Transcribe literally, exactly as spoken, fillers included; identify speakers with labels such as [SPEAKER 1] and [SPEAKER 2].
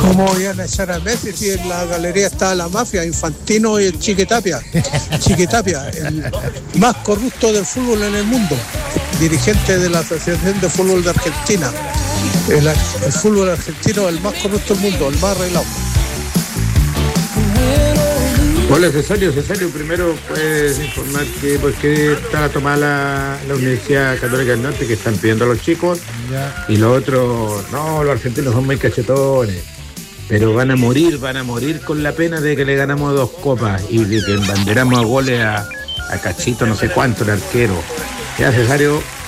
[SPEAKER 1] ¿Cómo iban a echar a Messi si en la galería estaba la mafia, Infantino y el Chiquitapia? Chiquitapia, el más corrupto del fútbol en el mundo, dirigente de la Asociación de Fútbol de Argentina. El, el fútbol argentino es el más corrupto del mundo, el más arreglado.
[SPEAKER 2] Hola Cesario, Cesario, primero puedes informar que por qué está tomada la, la Universidad Católica del Norte, que están pidiendo a los chicos, ya. Y lo otro, no, los argentinos son muy cachetones, pero van a morir, van a morir con la pena de que le ganamos dos copas y de que embanderamos a goles a, a Cachito, no sé cuánto, el arquero. Ya Cesario.